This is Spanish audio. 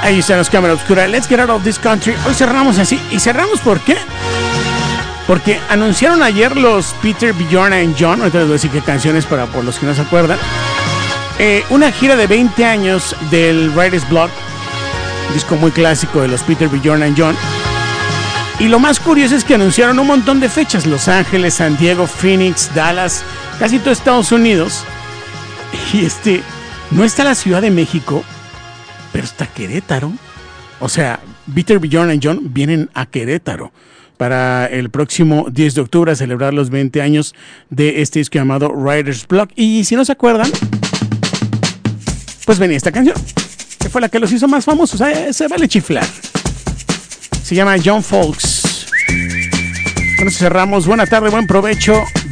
Ahí están los Cámara Obscura. Let's Get Out of This Country. Hoy cerramos así. ¿Y cerramos por qué? Porque anunciaron ayer los Peter, Bjorn and John. Ahorita les voy a decir qué canciones para por los que no se acuerdan. Una gira de 20 años del Writer's Block. Disco muy clásico de los Peter, Bjorn and John. Y lo más curioso es que anunciaron un montón de fechas. Los Ángeles, San Diego, Phoenix, Dallas. Casi todo Estados Unidos. Y no está la Ciudad de México, pero está Querétaro. O sea, Peter, Bjorn and John vienen a Querétaro para el próximo 10 de octubre a celebrar los 20 años de este disco llamado Writer's Block. Y si no se acuerdan, pues venía esta canción, que fue la que los hizo más famosos. Se vale chiflar. Se llama John Folks. Con eso cerramos. Buena tarde, buen provecho.